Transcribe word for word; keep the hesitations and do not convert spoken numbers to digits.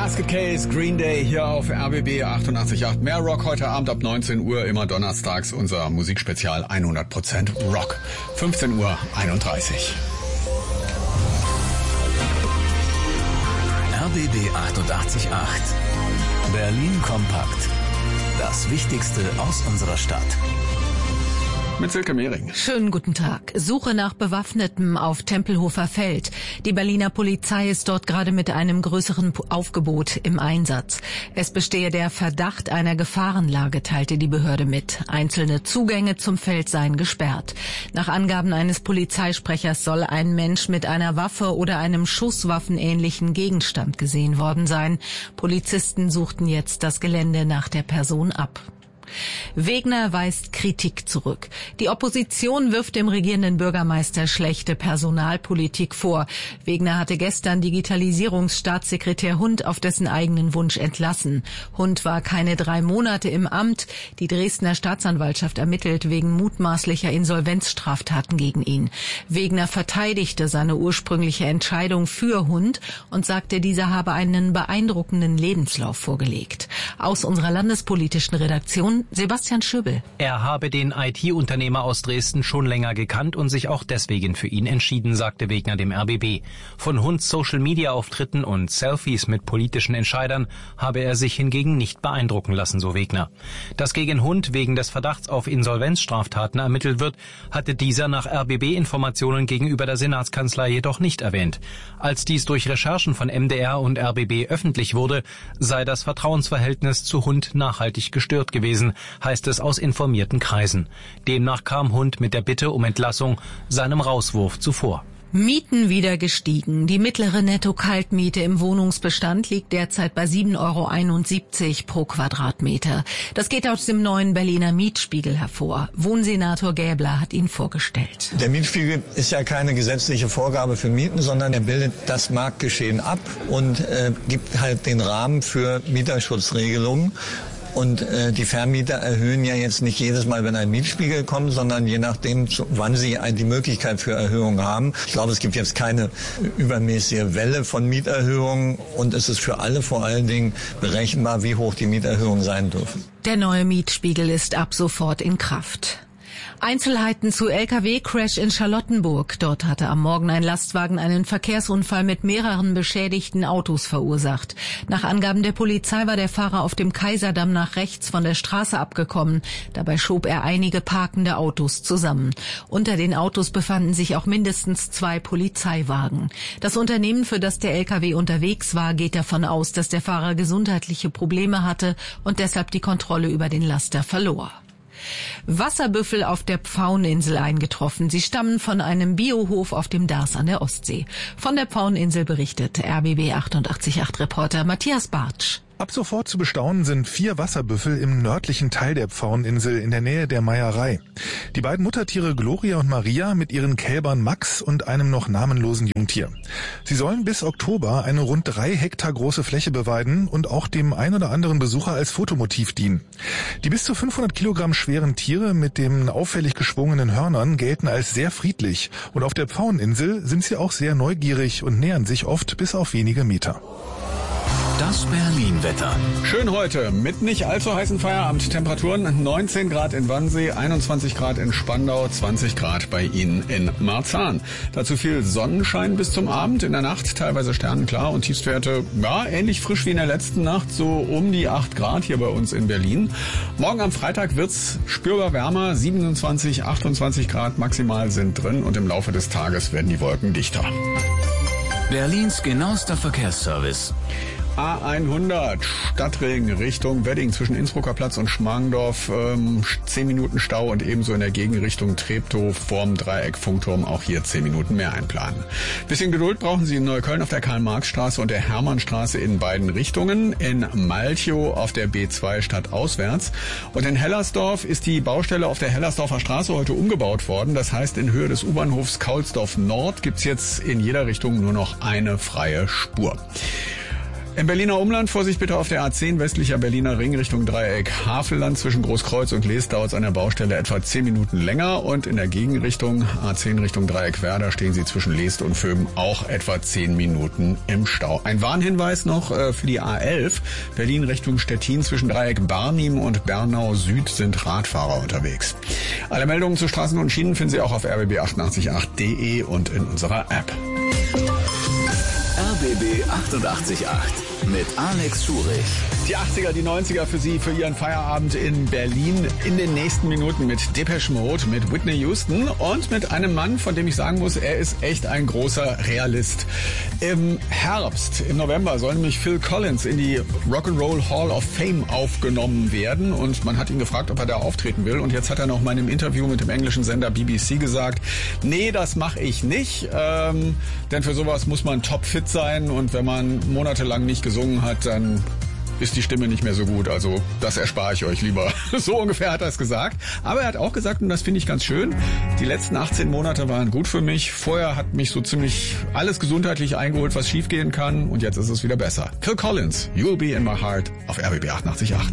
Basket Case, Green Day hier auf R B B achtundachtzig Komma acht. Mehr Rock heute Abend ab neunzehn Uhr, immer donnerstags unser Musikspezial hundert Prozent Rock. fünfzehn Uhr einunddreißig. R B B achtundachtzig Komma acht. Berlin kompakt. Das Wichtigste aus unserer Stadt. Mit Silke Mehring. Schönen guten Tag. Suche nach Bewaffnetem auf Tempelhofer Feld. Die Berliner Polizei ist dort gerade mit einem größeren Aufgebot im Einsatz. Es bestehe der Verdacht einer Gefahrenlage, teilte die Behörde mit. Einzelne Zugänge zum Feld seien gesperrt. Nach Angaben eines Polizeisprechers soll ein Mensch mit einer Waffe oder einem schusswaffenähnlichen Gegenstand gesehen worden sein. Polizisten suchten jetzt das Gelände nach der Person ab. Wegner weist Kritik zurück. Die Opposition wirft dem regierenden Bürgermeister schlechte Personalpolitik vor. Wegner hatte gestern Digitalisierungsstaatssekretär Hund auf dessen eigenen Wunsch entlassen. Hund war keine drei Monate im Amt. Die Dresdner Staatsanwaltschaft ermittelt wegen mutmaßlicher Insolvenzstraftaten gegen ihn. Wegner verteidigte seine ursprüngliche Entscheidung für Hund und sagte, dieser habe einen beeindruckenden Lebenslauf vorgelegt. Aus unserer landespolitischen Redaktion Sebastian Schöbel. Er habe den I T-Unternehmer aus Dresden schon länger gekannt und sich auch deswegen für ihn entschieden, sagte Wegner dem R B B. Von Hunds Social-Media-Auftritten und Selfies mit politischen Entscheidern habe er sich hingegen nicht beeindrucken lassen, so Wegner. Dass gegen Hund wegen des Verdachts auf Insolvenzstraftaten ermittelt wird, hatte dieser nach R B B-Informationen gegenüber der Senatskanzlei jedoch nicht erwähnt. Als dies durch Recherchen von M D R und R B B öffentlich wurde, sei das Vertrauensverhältnis zu Hund nachhaltig gestört gewesen, heißt es aus informierten Kreisen. Demnach kam Hund mit der Bitte um Entlassung seinem Rauswurf zuvor. Mieten wieder gestiegen. Die mittlere Netto-Kaltmiete im Wohnungsbestand liegt derzeit bei sieben Euro einundsiebzig pro Quadratmeter. Das geht aus dem neuen Berliner Mietspiegel hervor. Wohnsenator Gäbler hat ihn vorgestellt. Der Mietspiegel ist ja keine gesetzliche Vorgabe für Mieten, sondern er bildet das Marktgeschehen ab und äh, gibt halt den Rahmen für Mieterschutzregelungen. Und äh, die Vermieter erhöhen ja jetzt nicht jedes Mal, wenn ein Mietspiegel kommt, sondern je nachdem, wann sie die Möglichkeit für Erhöhung haben. Ich glaube, es gibt jetzt keine übermäßige Welle von Mieterhöhungen und es ist für alle vor allen Dingen berechenbar, wie hoch die Mieterhöhungen sein dürfen. Der neue Mietspiegel ist ab sofort in Kraft. Einzelheiten zu L K W-Crash in Charlottenburg. Dort hatte am Morgen ein Lastwagen einen Verkehrsunfall mit mehreren beschädigten Autos verursacht. Nach Angaben der Polizei war der Fahrer auf dem Kaiserdamm nach rechts von der Straße abgekommen. Dabei schob er einige parkende Autos zusammen. Unter den Autos befanden sich auch mindestens zwei Polizeiwagen. Das Unternehmen, für das der L K W unterwegs war, geht davon aus, dass der Fahrer gesundheitliche Probleme hatte und deshalb die Kontrolle über den Laster verlor. Wasserbüffel auf der Pfaueninsel eingetroffen. Sie stammen von einem Biohof auf dem Darß an der Ostsee. Von der Pfaueninsel berichtet R B B achtundachtzig Komma acht Reporter Matthias Bartsch. Ab sofort zu bestaunen sind vier Wasserbüffel im nördlichen Teil der Pfaueninsel in der Nähe der Meierei. Die beiden Muttertiere Gloria und Maria mit ihren Kälbern Max und einem noch namenlosen Jungtier. Sie sollen bis Oktober eine rund drei Hektar große Fläche beweiden und auch dem ein oder anderen Besucher als Fotomotiv dienen. Die bis zu fünfhundert Kilogramm schweren Tiere mit den auffällig geschwungenen Hörnern gelten als sehr friedlich und auf der Pfaueninsel sind sie auch sehr neugierig und nähern sich oft bis auf wenige Meter. Das Berlin-Wetter. Schön heute, mit nicht allzu heißen Feierabend. Temperaturen neunzehn Grad in Wannsee, einundzwanzig Grad in Spandau, zwanzig Grad bei Ihnen in Marzahn. Dazu viel Sonnenschein bis zum Abend, in der Nacht teilweise sternenklar und Tiefstwerte, ja, ähnlich frisch wie in der letzten Nacht, so um die acht Grad hier bei uns in Berlin. Morgen am Freitag wird's spürbar wärmer, siebenundzwanzig, achtundzwanzig Grad maximal sind drin und im Laufe des Tages werden die Wolken dichter. Berlins genauester Verkehrsservice. A hundert, Stadtring Richtung Wedding zwischen Innsbrucker Platz und Schmargendorf, ähm, zehn Minuten Stau und ebenso in der Gegenrichtung Treptow vorm Dreieck Funkturm auch hier zehn Minuten mehr einplanen. Bisschen Geduld brauchen Sie in Neukölln auf der Karl-Marx-Straße und der Hermannstraße in beiden Richtungen, in Malchow auf der B zwei stadtauswärts und in Hellersdorf ist die Baustelle auf der Hellersdorfer Straße heute umgebaut worden. Das heißt, in Höhe des U-Bahnhofs Kaulsdorf Nord gibt's jetzt in jeder Richtung nur noch eine freie Spur. Im Berliner Umland Vorsicht bitte auf der A zehn westlicher Berliner Ring Richtung Dreieck Havelland zwischen Großkreuz und Lees dauert es an der Baustelle etwa zehn Minuten länger und in der Gegenrichtung A zehn Richtung Dreieck Werder stehen Sie zwischen Leest und Vöben auch etwa zehn Minuten im Stau. Ein Warnhinweis noch äh, für die A elf Berlin Richtung Stettin zwischen Dreieck Barnim und Bernau Süd sind Radfahrer unterwegs. Alle Meldungen zu Straßen und Schienen finden Sie auch auf r b b achtundachtzig punkt acht punkt de und in unserer App. R B B achtundachtzig Komma acht mit Alex Schurich. Die achtziger, die neunziger für Sie, für Ihren Feierabend in Berlin in den nächsten Minuten mit Depeche Mode, mit Whitney Houston und mit einem Mann, von dem ich sagen muss, er ist echt ein großer Realist. Im Herbst, im November soll nämlich Phil Collins in die Rock'n'Roll Hall of Fame aufgenommen werden und man hat ihn gefragt, ob er da auftreten will und jetzt hat er noch mal in einem Interview mit dem englischen Sender B B C gesagt, nee, das mache ich nicht, ähm, denn für sowas muss man topfit sein und wenn man monatelang nicht gesungen hat, dann ist die Stimme nicht mehr so gut, also das erspare ich euch lieber. So ungefähr hat er es gesagt. Aber er hat auch gesagt, und das finde ich ganz schön, die letzten achtzehn Monate waren gut für mich. Vorher hat mich so ziemlich alles gesundheitlich eingeholt, was schiefgehen kann und jetzt ist es wieder besser. Phil Collins, You'll Be in My Heart auf R B B achtundachtzig Komma acht.